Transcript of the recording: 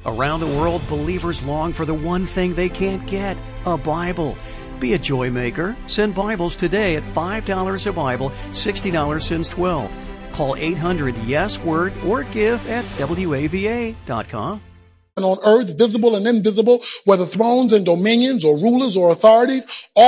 Around the world, believers long for the one thing they can't get, a Bible. Be a joy maker. Send Bibles today at $5 a Bible, $60 since 12. Call 800-YES-WORD or give at WAVA.com. On earth, visible and invisible, whether thrones and dominions or rulers or authorities, all